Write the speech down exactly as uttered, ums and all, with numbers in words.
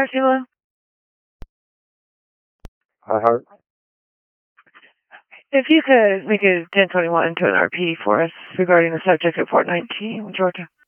iHeart, hello? iHeart. If you could make a ten twenty-one to an R P for us regarding the subject at Port nineteen, Georgia.